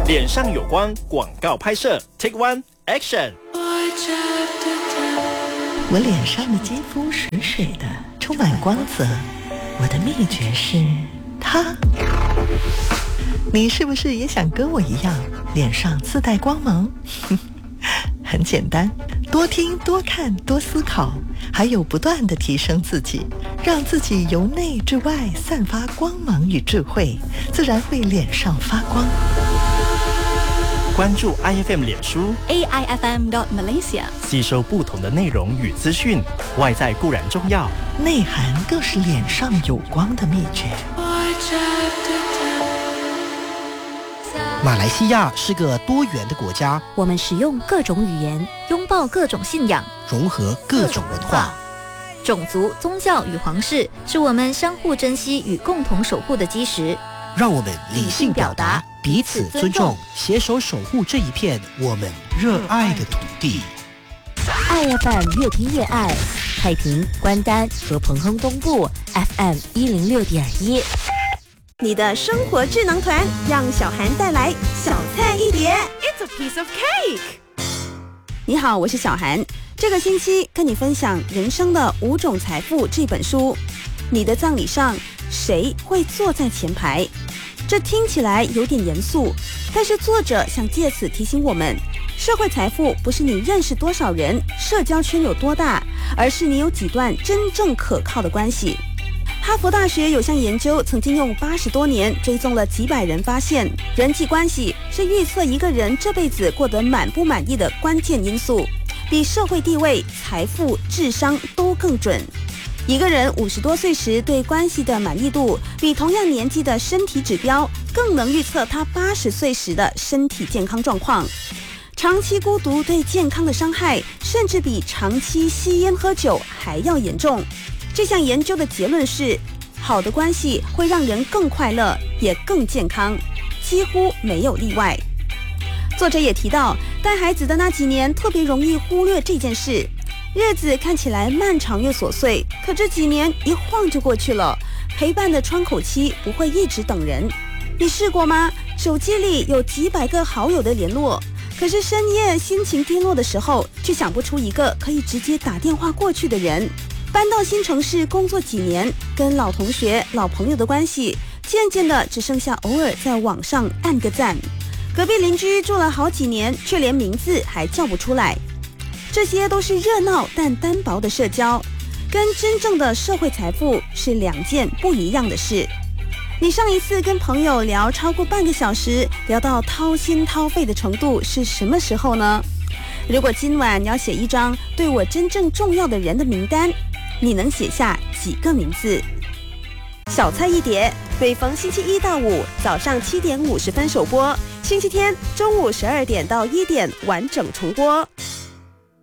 脸上有光广告拍摄 Take One Action。 我脸上的肌肤水水的，充满光泽。我的秘诀是它。你是不是也想跟我一样，脸上自带光芒？很简单，多听多看多思考，还有不断地提升自己，让自己由内至外散发光芒与智慧，自然会脸上发光。 关注 IFM 脸书 AIFM.Malaysia， 吸收不同的内容与资讯，外在固然重要， 内涵更是脸上有光的秘诀。 马来西亚是个多元的国家， 我们使用各种语言，拥抱各种信仰， 融合各种文化。 种族、宗教与皇室是我们相互珍惜与共同守护的基石。 让我们理性表达，彼此尊重，携手守护这一片我们热爱的土地。 IFM 越听越爱，太平、关丹和彭亨东部 FM 106.1。 你的生活智囊团让小韩带来小菜一碟。 It's a piece of cake。 你好，我是小韩。这个星期跟你分享《人生的5种财富》这本书。你的葬礼上，谁会坐在前排？这听起来有点严肃，但是作者想借此提醒我们，社会财富不是你认识多少人，社交圈有多大，而是你有几段真正可靠的关系。哈佛大学有项研究曾经用80多年追踪了几百人，发现人际关系是预测一个人这辈子过得满不满意的关键因素，比社会地位、财富、智商都更准。一个人50多岁时对关系的满意度，比同样年纪的身体指标更能预测他80岁时的身体健康状况。长期孤独对健康的伤害，甚至比长期吸烟喝酒还要严重。这项研究的结论是，好的关系会让人更快乐，也更健康，几乎没有例外。作者也提到，带孩子的那几年特别容易忽略这件事。日子看起来漫长又琐碎，可这几年一晃就过去了。陪伴的窗口期不会一直等人。你试过吗？手机里有几百个好友的联络，可是深夜心情低落的时候，却想不出一个可以直接打电话过去的人。搬到新城市工作几年，跟老同学、老朋友的关系渐渐的只剩下偶尔在网上按个赞。隔壁邻居住了好几年，却连名字还叫不出来。这些都是热闹但单薄的社交，跟真正的社会财富是2件不一样的事。你上一次跟朋友聊超过半个小时，聊到掏心掏肺的程度是什么时候呢？如果今晚要写一张对我真正重要的人的名单，你能写下几个名字？小菜一碟，每逢星期1到5早上7点50分首播，星期天中午12点到1点完整重播。